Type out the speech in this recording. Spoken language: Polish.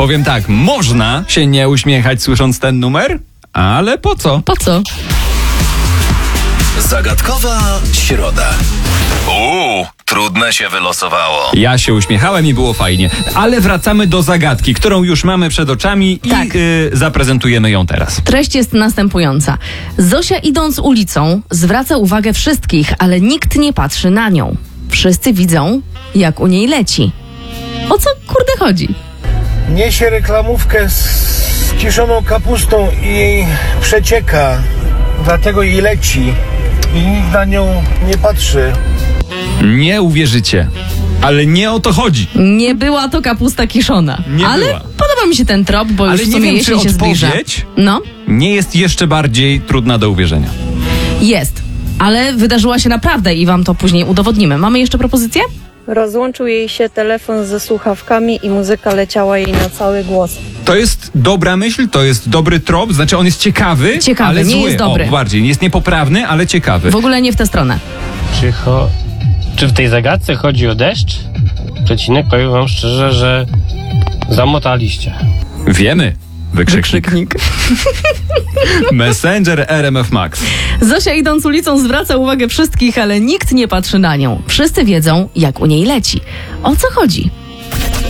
Powiem tak, można się nie uśmiechać słysząc ten numer, ale po co? Po co? Zagadkowa środa. Trudne się wylosowało. Ja się uśmiechałem i było fajnie. Ale wracamy do zagadki, którą już mamy przed oczami Tak. i zaprezentujemy ją teraz. Treść jest następująca. Zosia idąc ulicą zwraca uwagę wszystkich, ale nikt nie patrzy na nią. Wszyscy widzą, jak u niej leci. O co kurde chodzi? Niesie reklamówkę z kiszoną kapustą i jej przecieka, dlatego jej leci i nikt na nią nie patrzy. Nie uwierzycie, ale nie o to chodzi. Nie była to kapusta kiszona. Nie ale była. podoba mi się ten trop, bo Ale już w nie sumie wiem, jesień czy się zbliża. odpowiedź No, nie jest jeszcze bardziej trudna do uwierzenia. jest. Ale wydarzyła się naprawdę i wam to później udowodnimy. Mamy jeszcze propozycję? Rozłączył jej się telefon ze słuchawkami i muzyka leciała jej na cały głos. To jest dobra myśl, to jest dobry trop, znaczy on jest ciekawy, Ciekawy, ale nie zły. jest dobry. O, bardziej, jest niepoprawny, ale ciekawy. W ogóle nie w tę stronę. Czy w tej zagadce chodzi o deszcz? Przecinek, powiem wam szczerze, że zamotaliście. Wiemy. Wykrzyknik. Messenger RMF Max. Zosia idąc ulicą zwraca uwagę wszystkich, ale nikt nie patrzy na nią. Wszyscy wiedzą, jak u niej leci. O co chodzi?